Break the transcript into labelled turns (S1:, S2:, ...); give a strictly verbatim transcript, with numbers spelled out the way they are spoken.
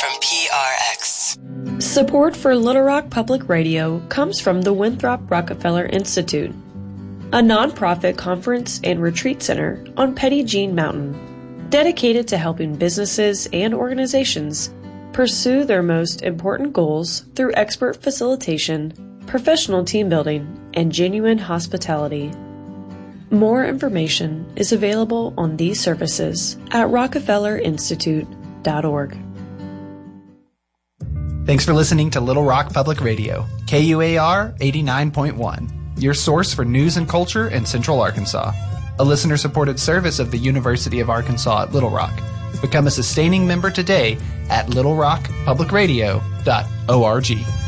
S1: from P R X.
S2: Support for Little Rock Public Radio comes from the Winthrop Rockefeller Institute, a nonprofit conference and retreat center on Petit Jean Mountain, dedicated to helping businesses and organizations pursue their most important goals through expert facilitation, professional team building, and genuine hospitality. More information is available on these services at rockefeller institute dot org.
S3: Thanks for listening to Little Rock Public Radio, K U A R eighty-nine point one, your source for news and culture in Central Arkansas. A listener-supported service of the University of Arkansas at Little Rock. Become a sustaining member today at little rock public radio dot org.